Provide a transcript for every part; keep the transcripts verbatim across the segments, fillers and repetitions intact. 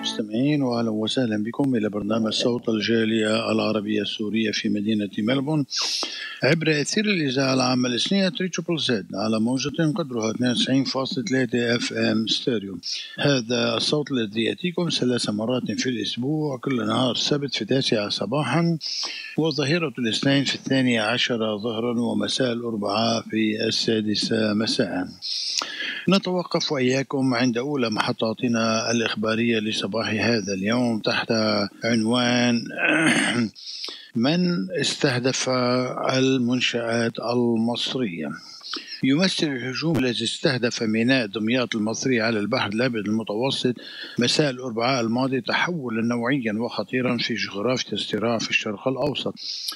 المستمعين، وأهلا وسهلا بكم إلى برنامج صوت الجالية العربية السورية في مدينة ملبون عبر أثير الإذاعة العامة الإسلامية تريبل زد على موجة قدرها اثنين وتسعين فاصلة ثلاثة اف ام ستيريو. هذا الصوت الذي يأتيكم ثلاث مرات في الأسبوع، كل نهار سبت في التاسعة صباحا، وظهيرة الاثنين في الثانية عشرة ظهرا، ومساء الأربعاء في السادسة مساء. نتوقف وإياكم عند أولى محطاتنا الإخبارية لصباح هذا اليوم تحت عنوان من استهدف المنشآت المصرية. يمثل الهجوم الذي استهدف ميناء دمياط المصري على البحر الأبيض المتوسط مساء الأربعاء الماضي تحولا نوعيا وخطيرا في جغرافيا الصراع في الشرق الأوسط.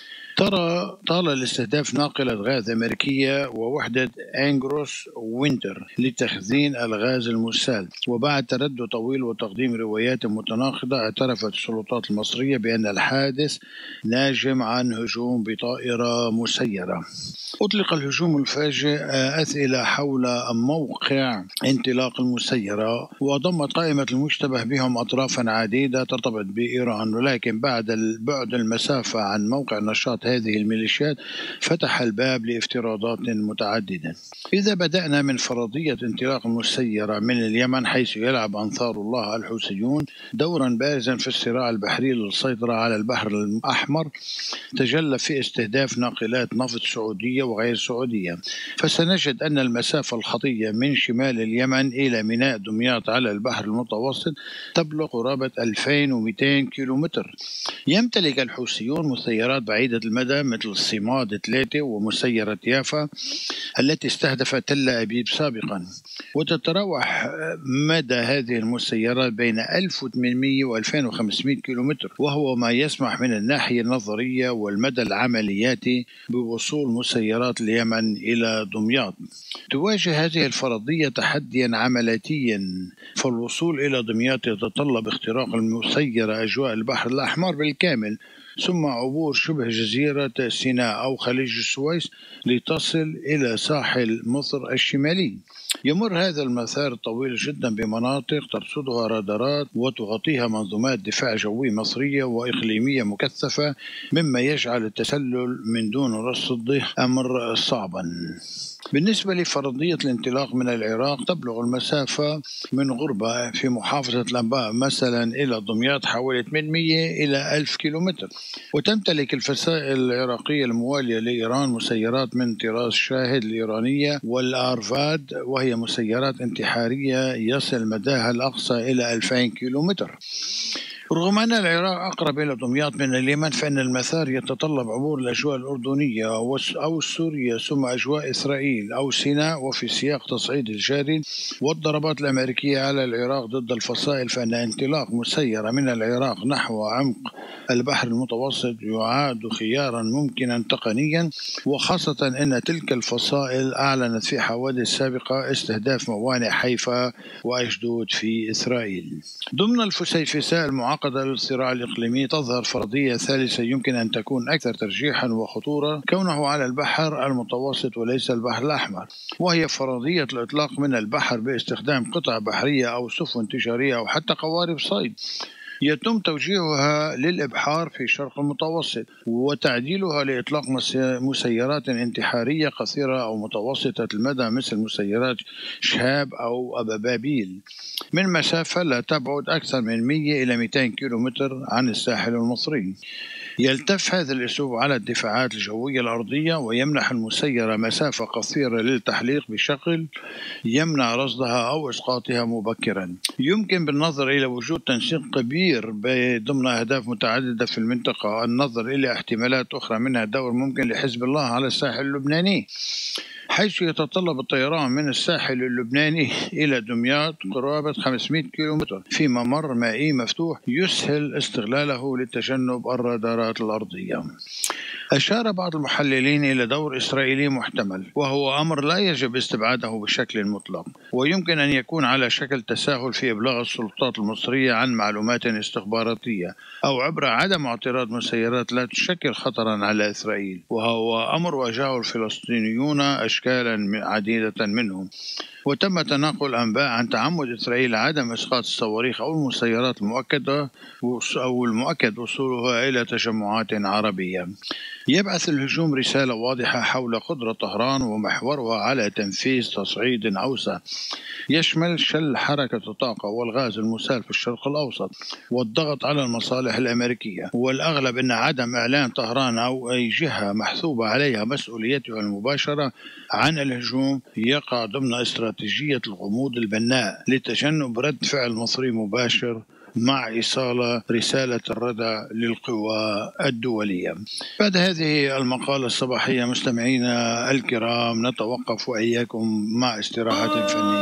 ترى طال الاستهداف ناقلة غاز أمريكية ووحدة أنجروس وينتر لتخزين الغاز المسال، وبعد تردد طويل وتقديم روايات متناقضة اعترفت السلطات المصرية بأن الحادث ناجم عن هجوم بطائرة مسيرة. أطلق الهجوم المفاجئ أسئلة حول موقع انطلاق المسيرة، وضمت قائمة المشتبه بهم أطرافا عديدة ترتبط بإيران، ولكن بعد بعد المسافة عن موقع نشاط هذه الميليشيات فتح الباب لافتراضات متعددة. إذا بدأنا من فرضية انطلاق المسيرة من اليمن، حيث يلعب أنصار الله الحوثيون دورا بارزا في الصراع البحري للسيطرة على البحر الأحمر، تجلى في استهداف ناقلات نفط سعودية وغير سعودية، فسنجد أن المسافة الخطية من شمال اليمن إلى ميناء دمياط على البحر المتوسط تبلغ قرابة ألفين ومئتين كيلومتر. يمتلك الحوثيون مسيرات بعيدة المدى مثل الصماد ثلاثة ومسيرة يافا التي استهدفت تل أبيب سابقا، وتتراوح مدى هذه المسيرات بين ألف وثمانمئة و ألفين وخمسمئة كيلومتر، وهو ما يسمح من الناحية النظرية والمدى العملياتي بوصول مسيرات اليمن إلى دمياط. تواجه هذه الفرضية تحديا عملياتيا، فالوصول إلى دمياط يتطلب اختراق المسيرة أجواء البحر الأحمر بالكامل، ثم عبور شبه جزيرة سيناء أو خليج السويس لتصل إلى ساحل مصر الشمالي. يمر هذا المسار الطويل جدا بمناطق ترصدها رادارات وتغطيها منظومات دفاع جوي مصرية وإقليمية مكثفة، مما يجعل التسلل من دون رصد أمر صعبا. بالنسبة لفرضية الانطلاق من العراق، تبلغ المسافة من غربة في محافظة الأنباء مثلا إلى دمياط حوالي ثمانمئة إلى ألف كيلومتر، وتمتلك الفصائل العراقية الموالية لإيران مسيرات من طراز شاهد الإيرانية والآرفاد، وهي مسيرات انتحارية يصل مداها الأقصى إلى ألفين كيلومتر. رغم أن العراق أقرب إلى دمياط من اليمن، فإن المسار يتطلب عبور الأجواء الأردنية أو السورية ثم أجواء إسرائيل أو سيناء، وفي سياق تصعيد الجاري والضربات الأمريكية على العراق ضد الفصائل، فإن انطلاق مسيرة من العراق نحو عمق البحر المتوسط يعد خيارا ممكنا تقنيا، وخاصة أن تلك الفصائل أعلنت في حوادث سابقة استهداف موانئ حيفا وأشدود في إسرائيل. ضمن الفسيفساء المعقدة للصراع الإقليمي تظهر فرضية ثالثة يمكن أن تكون أكثر ترجيحا وخطورة كونه على البحر المتوسط وليس البحر الأحمر، وهي فرضية الإطلاق من البحر باستخدام قطع بحرية أو سفن تجارية أو حتى قوارب صيد يتم توجيهها للإبحار في الشرق المتوسط وتعديلها لإطلاق مسيرات انتحارية قصيرة أو متوسطة المدى مثل مسيرات شهاب أو أبابيل من مسافة لا تبعد أكثر من مئة إلى مئتين كيلومتر عن الساحل المصري. يلتف هذا الأسلوب على الدفاعات الجوية الأرضية ويمنح المسيرة مسافة قصيرة للتحليق بشكل يمنع رصدها أو إسقاطها مبكرا. يمكن بالنظر إلى وجود تنسيق كبير ضمن أهداف متعددة في المنطقة النظر إلى احتمالات أخرى، منها دور ممكن لحزب الله على الساحل اللبناني، حيث يتطلب الطيران من الساحل اللبناني إلى دمياط قرابة خمسمئة كيلومتر في ممر مائي مفتوح يسهل استغلاله لتجنب الرادارات الأرضية. أشار بعض المحللين إلى دور إسرائيلي محتمل، وهو أمر لا يجب استبعاده بشكل مطلق، ويمكن أن يكون على شكل تساهل في إبلاغ السلطات المصرية عن معلومات استخباراتية، أو عبر عدم اعتراض مسيرات لا تشكل خطرا على إسرائيل، وهو أمر واجهه الفلسطينيون أشكالا عديدة منهم. وتم تناقل أنباء عن تعمد إسرائيل عدم إسقاط الصواريخ أو المسيرات المؤكدة أو المؤكد وصولها إلى تجمعات عربية. يبعث الهجوم رسالة واضحة حول قدرة طهران ومحورها على تنفيذ تصعيد أوسع يشمل شل حركة الطاقة والغاز المسال في الشرق الأوسط والضغط على المصالح الأمريكية. والأغلب أن عدم إعلان طهران أو أي جهة محسوبة عليها مسؤوليتها المباشرة عن الهجوم يقع ضمن استراتيجية الغموض البناء لتجنب رد فعل مصري مباشر مع إيصال رسالة الردع للقوى الدولية. بعد هذه المقالة الصباحية مستمعينا الكرام نتوقف وإياكم مع استراحة فنية.